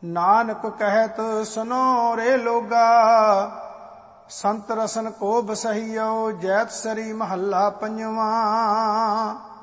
नानक कहत सुनो रे लोगा, संत रसन को बसहियो। जैत सरी महला पंजवा।